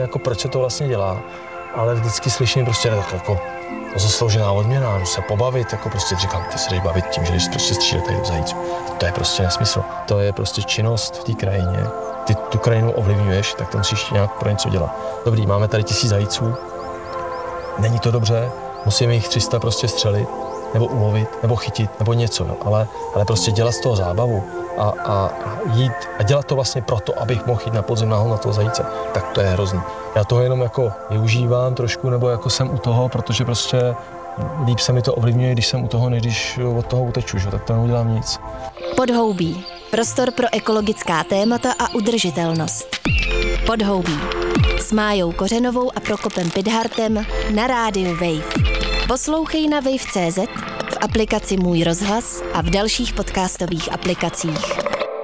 jako proč se to vlastně dělá, ale vždycky slyším prostě tak jako zasloužená odměna, jdu se pobavit, jako prostě říkám, ty se jdeš bavit tím, že jdeš prostě střílet tady do zajíců. To je prostě nesmysl. To je prostě činnost v té krajině. Ty tu krajinu ovlivňuješ, tak to musíš nějak pro něco dělat. Dobrý, máme tady 1000 zajíců, není to dobře, musíme jich 300 prostě střelit, nebo ulovit, nebo chytit, nebo něco, jo. Ale prostě dělat z toho zábavu a jít a dělat to vlastně proto, abych mohl jít na podzim na toho zajíce, tak to je hrozný. Já toho jenom jako využívám trošku, nebo jako jsem u toho, protože prostě líp se mi to ovlivňuje, když jsem u toho, než když od toho uteču, že? Tak to neudělám nic. Podhoubí. Prostor pro ekologická témata a udržitelnost. Podhoubí. S Májou Kořenovou a Prokopem Pidhartem na rádiu Wave. Poslouchej na wave.cz, v aplikaci Můj rozhlas a v dalších podcastových aplikacích.